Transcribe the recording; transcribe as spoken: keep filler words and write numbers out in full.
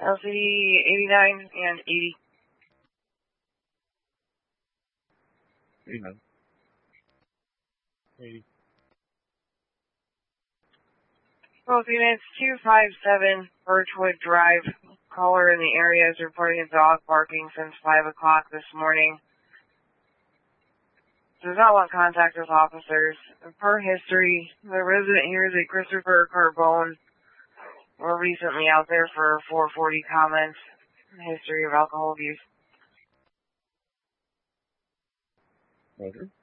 L C D eighty-nine and eighty. eighty-nine. eighty. Both units, two five seven Birchwood Drive. Caller in the area is reporting a dog barking since five o'clock this morning. Does not want contact with officers. Per history, the resident here is a Christopher Carbone. We're recently out there for four forty comments. History of alcohol abuse. Okay.